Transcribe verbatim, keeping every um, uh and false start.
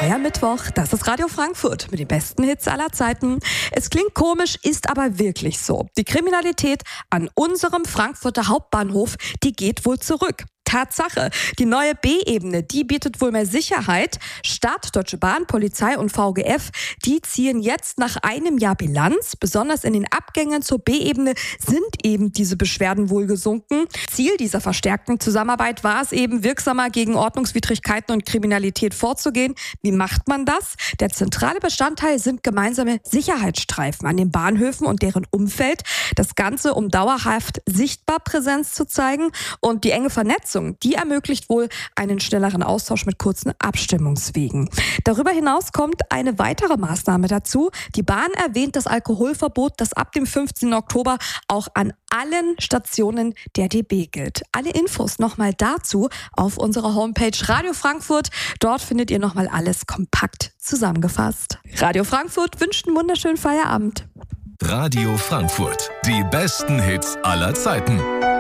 Neuer Mittwoch, das ist Radio Frankfurt mit den besten Hits aller Zeiten. Es klingt komisch, ist aber wirklich so. Die Kriminalität an unserem Frankfurter Hauptbahnhof, die geht wohl zurück. Tatsache, die neue B-Ebene, die bietet wohl mehr Sicherheit. Stadt, Deutsche Bahn, Polizei und V G F, die ziehen jetzt nach einem Jahr Bilanz. Besonders in den Abgängen zur B-Ebene sind eben diese Beschwerden wohl gesunken. Ziel dieser verstärkten Zusammenarbeit war es eben, wirksamer gegen Ordnungswidrigkeiten und Kriminalität vorzugehen. Wie macht man das? Der zentrale Bestandteil sind gemeinsame Sicherheitsstreifen an den Bahnhöfen und deren Umfeld. Das Ganze, um dauerhaft sichtbar Präsenz zu zeigen, und die enge Vernetzung, die ermöglicht wohl einen schnelleren Austausch mit kurzen Abstimmungswegen. Darüber hinaus kommt eine weitere Maßnahme dazu. Die Bahn erwähnt das Alkoholverbot, das ab dem fünfzehnten Oktober auch an allen Stationen der D B gilt. Alle Infos nochmal dazu auf unserer Homepage Radio Frankfurt. Dort findet ihr nochmal alles kompakt zusammengefasst. Radio Frankfurt wünscht einen wunderschönen Feierabend. Radio Frankfurt, die besten Hits aller Zeiten.